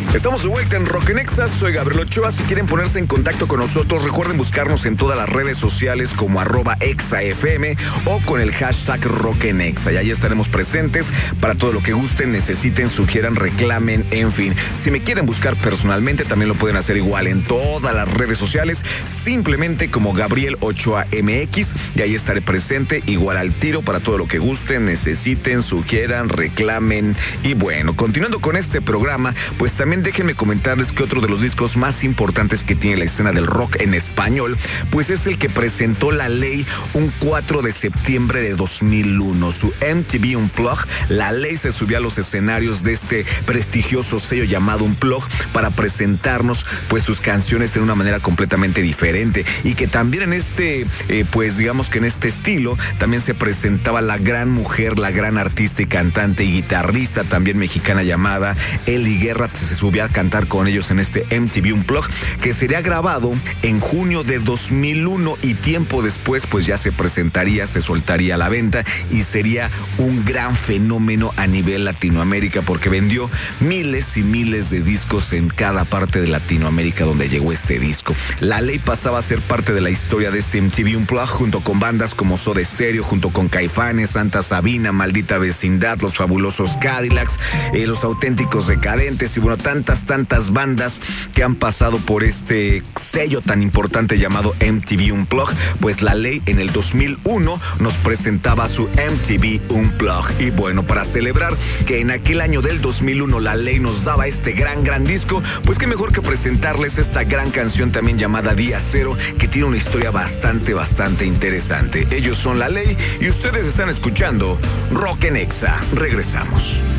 Estamos de vuelta en Rock en Exa, soy Gabriel Ochoa. Si quieren ponerse en contacto con nosotros, recuerden buscarnos en todas las redes sociales como @ExaFM o con el hashtag Rock en Exa. Y ahí estaremos presentes para todo lo que gusten, necesiten, sugieran, reclamen, en fin. Si me quieren buscar personalmente, también lo pueden hacer igual en todas las redes sociales, simplemente como Gabriel Ochoa MX, y ahí estaré presente igual al tiro para todo lo que gusten, necesiten, sugieran, reclamen. Y bueno, continuando con este programa, pues también déjenme comentarles que otro de los discos más importantes que tiene la escena del rock en español, pues es el que presentó La Ley un 4 de septiembre de 2001. Su MTV Unplugged, La Ley se subió a los escenarios de este prestigioso sello llamado Unplugged para presentarnos pues sus canciones de una manera completamente diferente, y que también en este, pues digamos que en este estilo, también se presentaba la gran mujer, la gran artista y cantante y guitarrista también mexicana llamada Eli Guerra. Se subía a cantar con ellos en este MTV Unplugged, que sería grabado en junio de 2001, y tiempo después pues ya se presentaría, se soltaría a la venta, y sería un gran fenómeno a nivel Latinoamérica, porque vendió miles y miles de discos en cada parte de Latinoamérica donde llegó este disco. La Ley pasaba a ser parte de la historia de este MTV Unplugged, junto con bandas como Soda Stereo, junto con Caifanes, Santa Sabina, Maldita Vecindad, Los Fabulosos Cadillacs, Los Auténticos Decadentes, y bueno, tantas bandas que han pasado por este sello tan importante llamado MTV Unplugged. Pues La Ley en el 2001 nos presentaba su MTV Unplugged, y bueno, para celebrar que en aquel año del 2001 La Ley nos daba este gran disco, pues qué mejor que presentarles esta gran canción también llamada Día Cero, que tiene una historia bastante interesante. Ellos son La Ley y ustedes están escuchando Rock en Exa. Regresamos.